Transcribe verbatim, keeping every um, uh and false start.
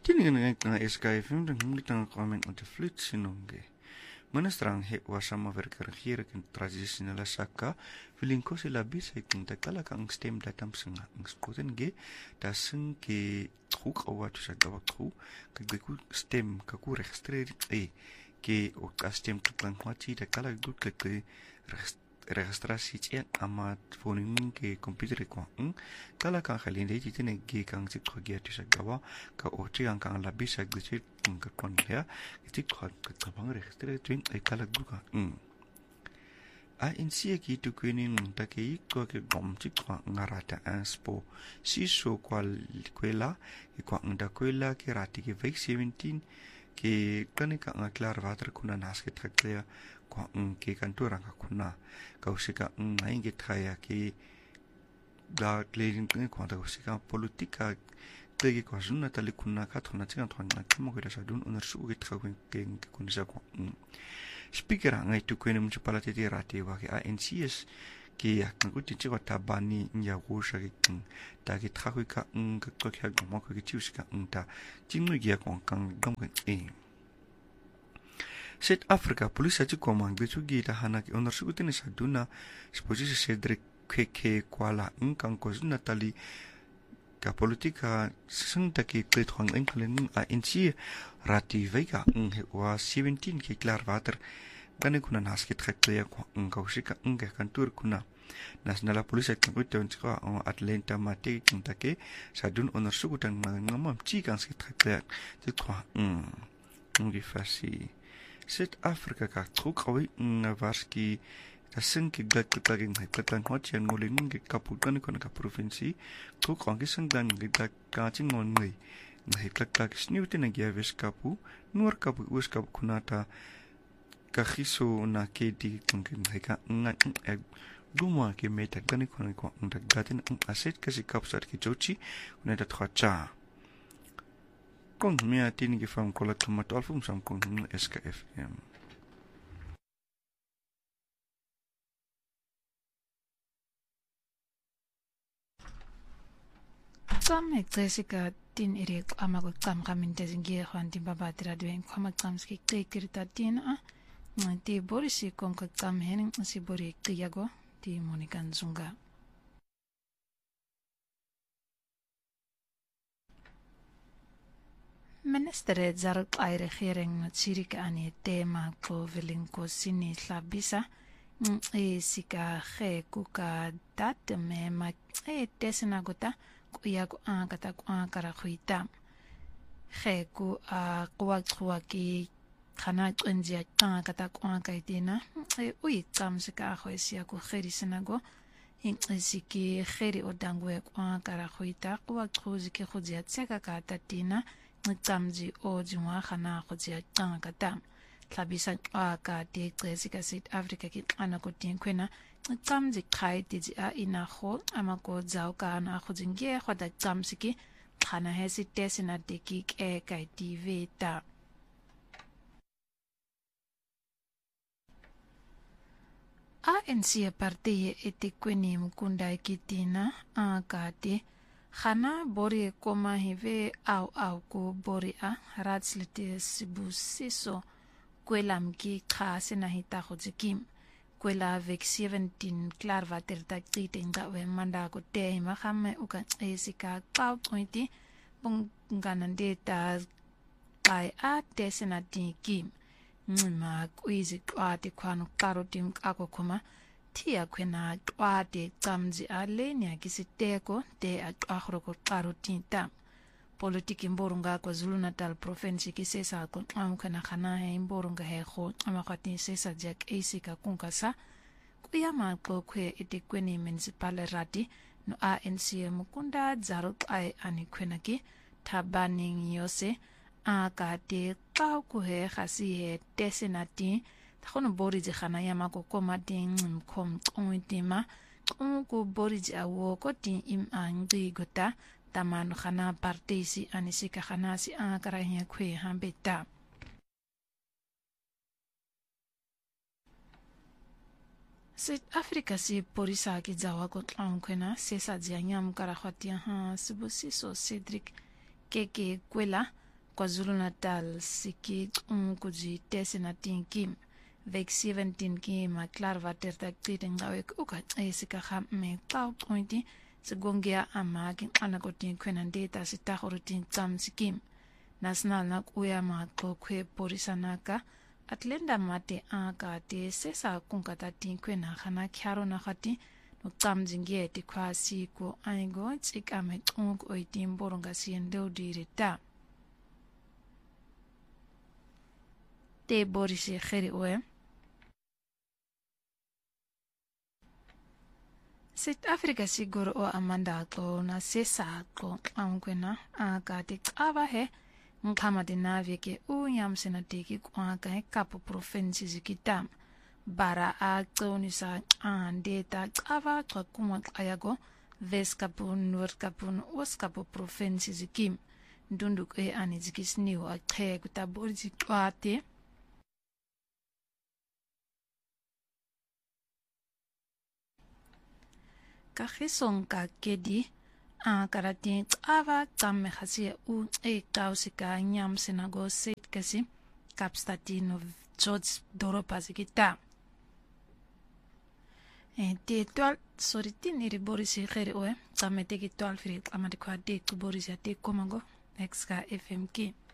Tini nga S K F M dan ngitang comment on the flute sinongge. Manastrang he wasama verkarhira kin tradisionala saka filingko sila bisa kung takala kang stem datam senga ang skoten ge daseng ke truk awat sa gawa tru kagku stem kaku registreri e ke o stem tuklang hwati takala dut ke registrasi chen amat fonin ke komputer ko ang kala kang halinde titene ge kang sik khogia tu sa gawa ka o chi ang kang labi sa gche ka kon ya tik khot ka tabang registre twin ai kala duka um a insia ki tu kwenin ta ke ko ke gom chi kwa ngarata aspo si so kwal kwela ki kwa nda kwela ki rati ki vek seventeen ke kanika ngaklar water kuna nas ke traklia kwa ke kantura ka kuna kausika ngai ke thaya ke da kledin ke kwa da kausika politika ke kwa sunna tali kuna ka thona chinga thona kimo ke sa dun onar su ke thakwen ke kun sa kwa speaker ngai tu kwenim municipality de rati wa ke A N C S ke ya ku ti chiwa tabani nya go sha ke ta ke thakwi ka ng ka ka mo ko ke chiusika ta jinnu ge kwa kang dom ke e South Africa polisi ati komang betu gita hana ki onar sugutini saduna spojisi Cedric Kweke kwala ngkang kozuna tali ka politika sengta ki klet hang enkelen a insi rati vega nghe wa seventeen ki klar water gane kuna naskit khakle ko ngaushika nghe kantur kuna nasional polisi at kuton tska Atlanta mate kintake sadun onar sugutan ngamam chi kan skit khakle tikwa mm ngi fasi South Africa ka truk awi nga varski ta sengki glak glak ngai klan hot chen ngolin ngi kaputan ko na provinsi truk angi sengdan ngi glak ka ching ngon ngai ngai glak glak sniuten ngi aves kapu nur kapu us kapu kunata ka khiso na kedi ngi ngai ka ngai duma ke meta gani ko na ko ndak gatin aset kasi kapsat ki chochi una ta thacha Kong mea tini ki fam kola tomato alfum sam kong S K F M. Sam Jessica tin iri ama ko kam kamin te zingi khwan tin baba tira duen khama kam ski kekir ta tin a ti borisi kon ko kam henin si bori kiyago ti monikan zunga. Minister Zaruk ay regering Tsirika ani tema ko vilinko sini labisa e sika khe kuka dat me ma e tesna gota kuya ku angata ku ankara khuita khe ku a kwa kwa ki khana twenjia ta kata ku ankaitina e ui tsamsika khoisia ku kherisina go in siki kheri odangwe ku ankara khuita kwa khuziki khuzia tseka ka tatina Tsamji o jwa khana khojia tanga tam thabisa ka te tsesi ka South Africa ki ana ko tin kwena tsamji khai ti ji a ina kho ama ko jao ka na khojinge khoda tsamsiki khana hesi tesina de ki e kai ti veta A N C partie etikweni mkunda kitina a ka te Khana bori koma hive au au ko bori a ratslite sibusiso kwela mki khase na hita khojikim kwela avec seventeen klar vater ta tite ngawe manda ko te ma khame uka esika pau twenty bung ganande ta kai a tesena tinkim ngima kwizi kwati kwano karotim ako koma Tia kwena kwate tsamzi aleni akisiteko te akhoroko karotinta politiki mborunga kwa Zulu Natal province kisesa ko amkana khana he mborunga he kho amakhati sesa jak asika kunkasa kuyama ko kwe etikweni municipal rati no A N C mukunda Zaruk ai ani kwenaki tabaning yose akate ka ku he khasi he tesenati Takhono boriji khana yama ko koma ding mkhom tongwitima ko boriji awo ko tin im angi gota tamanu khana partisi anisika khana si akara hiya khwe hambeta South Africa si polisa ki zawa ko tlankwena sesa jianyam kara khatia ha sibusiso Cedric Kweke kwela KwaZulu-Natal siki umkuji tesi na tinkim vek seventeen ki maklar vaterta tite ngawek uka esika khamme qaw pointi segongia amaki anakotin kwenandeta sitahorutin tsam sikim national nak uya mako kwe porisanaka atlenda mate aka te sesa kunkata tin kwena khana khyaro na khati no tsamjinge ti khwasi ko aingo tsikame tung oitim boronga siendo direta te borisi kheri oe South Africa siguro o amanda ko na sesa ko ankwena aka te tsaba he ngkhama dinavye ke unyam senatiki kwa ka kapo province zikitam bara a tsonisa andeta tsaba kwa kuma ayago veskapu nurkapu oskapu province zikim ndundu e anizikisniu a khe kutabori zikwate Kahisong ka kedi a karatin tsava tsamme khasi u e kausika nyam senago set kasi kapstatino George Doropazikita e te toal soritin iri borisi kheri oe tsamme te ki toal firi amadi kwa de tu borisi ate komago exka F M K